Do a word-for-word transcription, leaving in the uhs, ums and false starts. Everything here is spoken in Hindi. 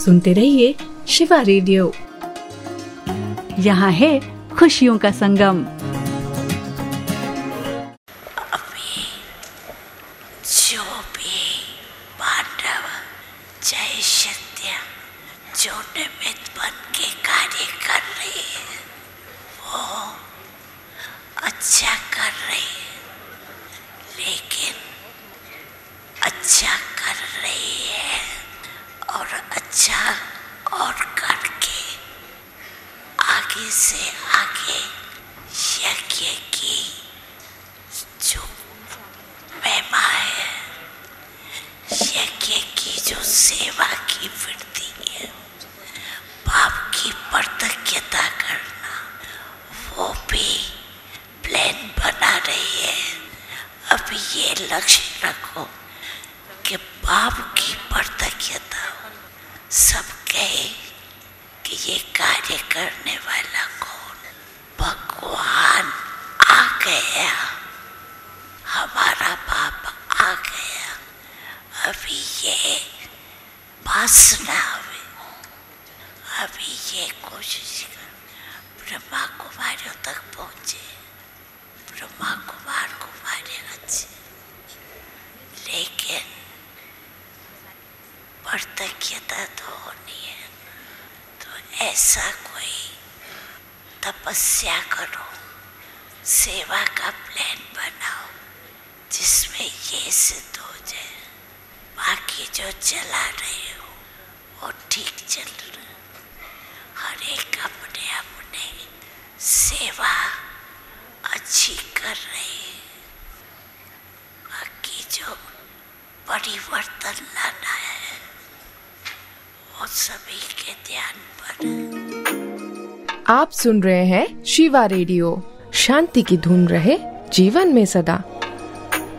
सुनते रहिए शिवा रेडियो। यहाँ है खुशियों का संगम। अभी जो भी पांडव जय सत्य जो निमित्त बन के कार्य कर रहे हैं वो अच्छा कर रहे हैं, लेकिन अच्छा कर रही है और अच्छा और करके आगे से आगे यज्ञ की जो महिमा है, यज्ञ की जो सेवा की वृद्धि है, पाप की प्रतिज्ञता करना, वो भी प्लान बना रही है। अब ये लक्ष्य रखो कि पाप की प्रतिज्ञता सब कहे कि ये कार्य करने वाला कौन? भगवान आ गया, हमारा बाप आ गया। अभी ये वासना हुई, अभी ये कोशिश कर ब्रह्मा कुमारियों तक पहुँचे, ब्रह्मा कुमार कुमारी अच्छे, लेकिन प्रतिज्ञता तो होनी है। तो ऐसा कोई तपस्या करो, सेवा का प्लान बनाओ जिसमें ये सिद्ध हो जाए। बाकी जो चला रहे हो वो ठीक चल रहा है, हर एक अपने अपने सेवा अच्छी कर रहे हैं। बाकी जो परिवर्तन लाना है वो सभी के ध्यान पर। आप सुन रहे हैं शिवा रेडियो। शांति की धूम रहे जीवन में सदा।